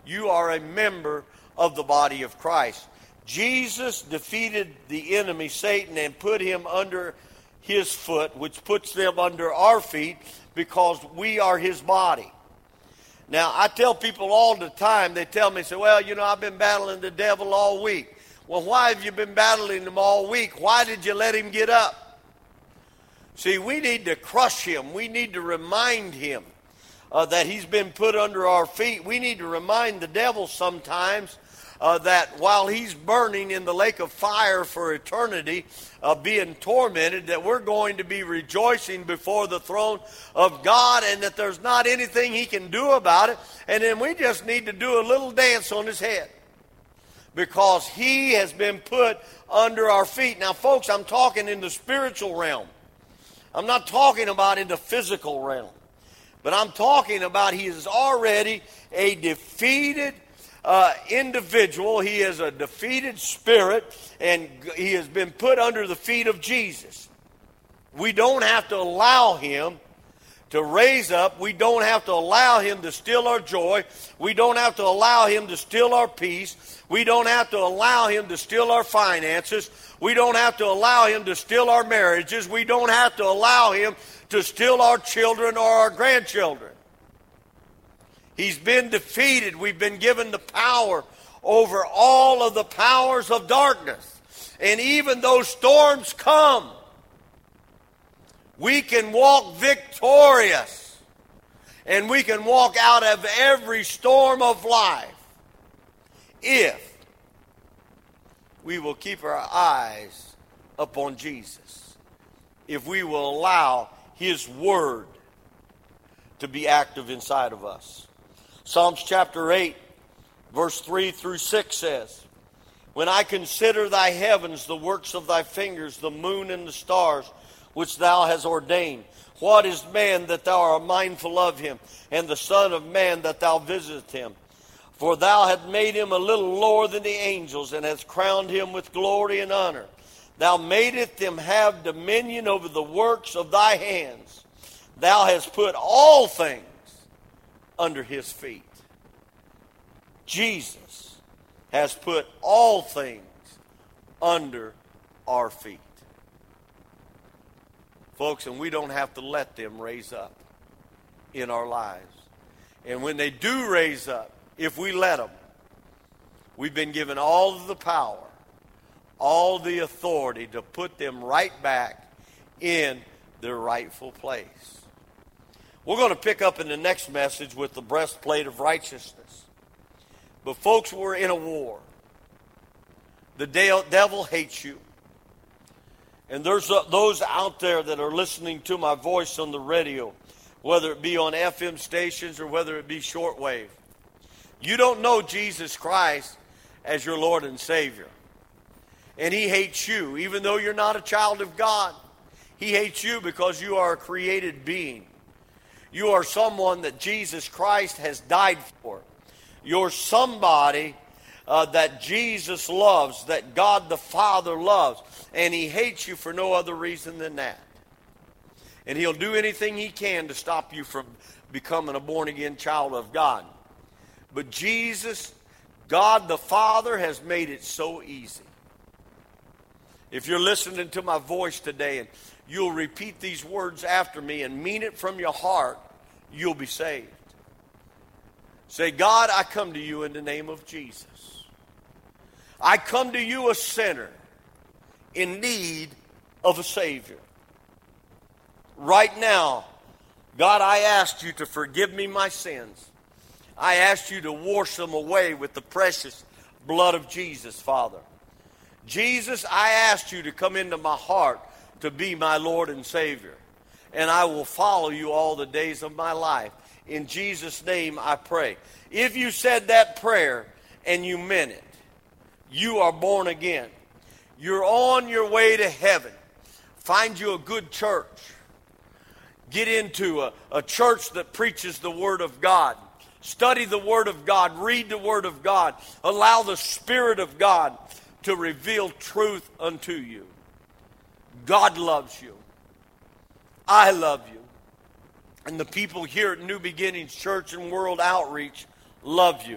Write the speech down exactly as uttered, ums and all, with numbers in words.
you are a member of the body of Christ. Jesus defeated the enemy, Satan, and put him under his foot, which puts them under our feet because we are his body. Now, I tell people all the time, they tell me, say, well, you know, I've been battling the devil all week. Well, why have you been battling him all week? Why did you let him get up? See, we need to crush him. We need to remind him uh, that he's been put under our feet. We need to remind the devil sometimes Uh, that while he's burning in the lake of fire for eternity, uh, being tormented, that we're going to be rejoicing before the throne of God, and that there's not anything he can do about it. And then we just need to do a little dance on his head, because he has been put under our feet. Now, folks, I'm talking in the spiritual realm. I'm not talking about in the physical realm. But I'm talking about he is already a defeated Uh, individual. He is a defeated spirit, and he has been put under the feet of Jesus. We don't have to allow him to raise up. We don't have to allow him to steal our joy. We don't have to allow him to steal our peace. We don't have to allow him to steal our finances. We don't have to allow him to steal our marriages. We don't have to allow him to steal our children or our grandchildren. He's been defeated. We've been given the power over all of the powers of darkness. And even though storms come, we can walk victorious. And we can walk out of every storm of life if we will keep our eyes upon Jesus. If we will allow his word to be active inside of us. Psalms chapter eight, verse three through six says, when I consider thy heavens, the works of thy fingers, the moon and the stars, which thou hast ordained, what is man that thou art mindful of him, and the son of man that thou visitest him? For thou hast made him a little lower than the angels, and hast crowned him with glory and honor. Thou madest him have dominion over the works of thy hands. Thou hast put all things under his feet. Jesus has put all things under our feet. Folks, and we don't have to let them raise up in our lives. And when they do raise up, if we let them, we've been given all of the power, all the authority to put them right back in their rightful place. We're going to pick up in the next message with the breastplate of righteousness. But folks, we're in a war. The devil hates you. And there's those out there that are listening to my voice on the radio, whether it be on F M stations or whether it be shortwave. You don't know Jesus Christ as your Lord and Savior. And he hates you, even though you're not a child of God. He hates you because you are a created being. You are someone that Jesus Christ has died for. You're somebody uh, that Jesus loves, that God the Father loves. And he hates you for no other reason than that. And he'll do anything he can to stop you from becoming a born-again child of God. But Jesus, God the Father, has made it so easy. If you're listening to my voice today and you'll repeat these words after me and mean it from your heart, you'll be saved. Say, God, I come to you in the name of Jesus. I come to you a sinner in need of a Savior. Right now, God, I ask you to forgive me my sins. I ask you to wash them away with the precious blood of Jesus, Father. Jesus, I ask you to come into my heart to be my Lord and Savior. And I will follow you all the days of my life. In Jesus' name I pray. If you said that prayer and you meant it, you are born again. You're on your way to heaven. Find you a good church. Get into a, a church that preaches the Word of God. Study the Word of God. Read the Word of God. Allow the Spirit of God to reveal truth unto you. God loves you. I love you. And the people here at New Beginnings Church and World Outreach love you.